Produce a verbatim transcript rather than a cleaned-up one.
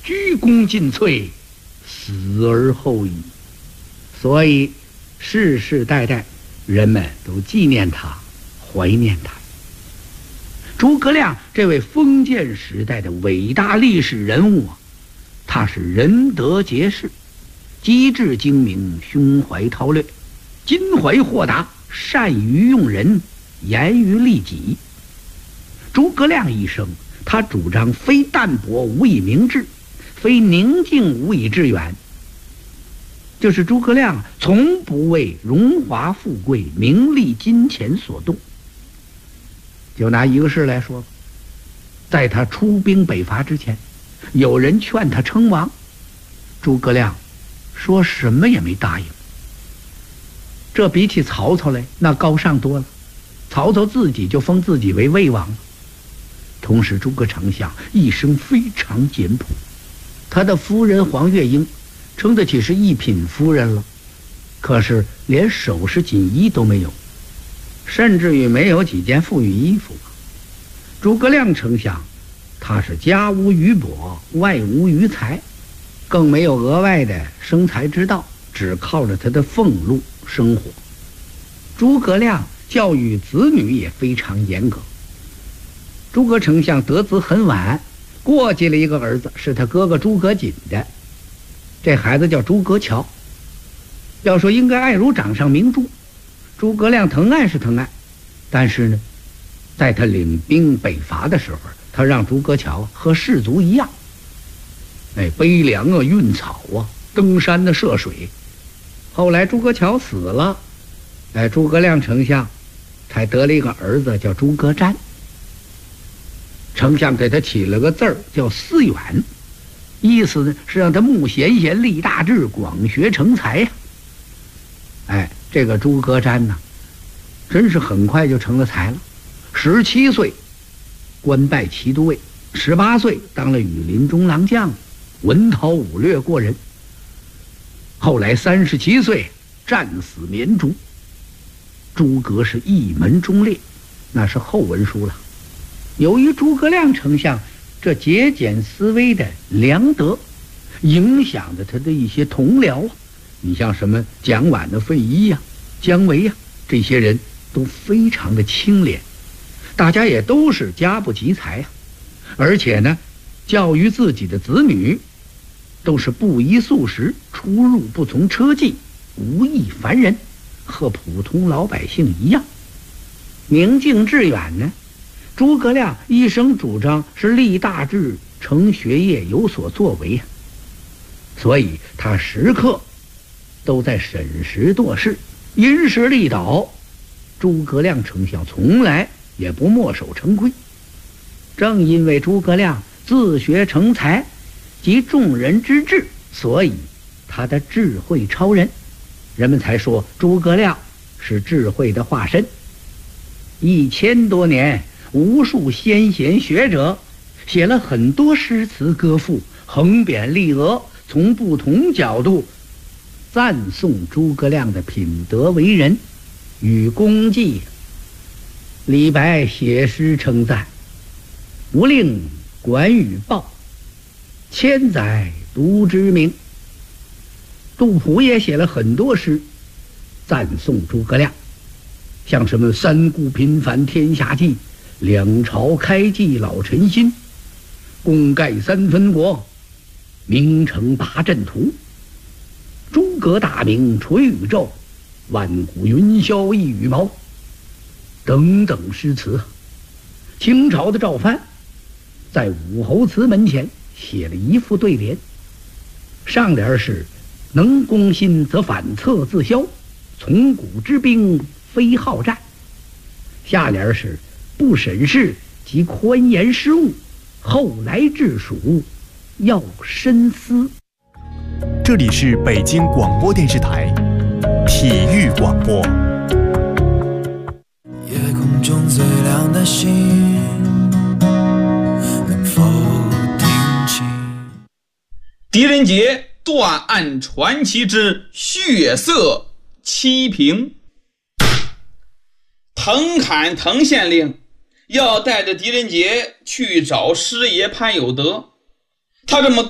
鞠躬尽瘁，死而后已。所以世世代代人们都纪念他，怀念他。诸葛亮这位封建时代的伟大历史人物啊，他是仁德节士，机智精明，胸怀韬略，襟怀豁达，善于用人，严于律己。诸葛亮一生，他主张非淡泊无以明志，非宁静无以致远。就是诸葛亮从不为荣华富贵、名利金钱所动。就拿一个事来说，在他出兵北伐之前，有人劝他称王，诸葛亮说什么也没答应。这比起曹操来，那高尚多了。曹操自己就封自己为魏王了。同时诸葛丞相一生非常简朴，他的夫人黄月英称得起是一品夫人了，可是连首饰锦衣都没有，甚至于没有几件富裕衣服。诸葛亮丞相他是家无余帛，外无余财，更没有额外的生财之道，只靠着他的俸禄生活。诸葛亮教育子女也非常严格。诸葛丞相得子很晚，过继了一个儿子，是他哥哥诸葛瑾的。这孩子叫诸葛乔。要说应该爱如掌上明珠，诸葛亮疼爱是疼爱，但是呢，在他领兵北伐的时候，他让诸葛乔和士卒一样，哎，背粮啊，运草啊，登山的涉水。后来诸葛乔死了，哎，诸葛亮丞相才得了一个儿子叫诸葛瞻。丞相给他起了个字儿叫思远，意思呢是让他慕贤贤，立大志，广学成才呀、啊。哎，这个诸葛瞻呢，真是很快就成了才了。十七岁官拜骑都尉，十八岁当了羽林中郎将，文韬武略过人。后来三十七岁战死绵竹。诸葛是一门忠烈，那是后文书了。由于诸葛亮丞相这节俭思维的良德，影响着他的一些同僚啊，你像什么蒋琬的费祎呀、姜维呀，这些人都非常的清廉，大家也都是家不及财啊，而且呢，教育自己的子女都是不衣素食，出入不从车技，无异凡人，和普通老百姓一样，宁静致远呢。诸葛亮一生主张是立大志，成学业，有所作为啊，所以他时刻都在审时度势，因势利导。诸葛亮丞相从来也不墨守成规。正因为诸葛亮自学成才，集众人之智，所以他的智慧超人，人们才说诸葛亮是智慧的化身。一千多年，无数先贤学者写了很多诗词歌赋，横贬立讹，从不同角度赞颂诸葛亮的品德为人与功绩。李白写诗称赞：吾令管羽报，千载独知名。杜甫也写了很多诗赞颂诸葛亮，像什么三顾频繁天下计，两朝开济老臣心，功盖三分国，名成八阵图。诸葛大名垂宇宙，万古云霄一羽毛，等等诗词。清朝的赵藩在武侯祠门前写了一副对联，上联是能攻心则反侧自消，从古之兵非好战，下联是不审事及宽严失误，后来治蜀要深思。 这里是北京广播电视台体育广播。 夜空中最亮的星，能否听清？ 狄仁杰断案传奇之血色七平。藤侃藤县令要带着狄仁杰去找师爷潘有德，他这么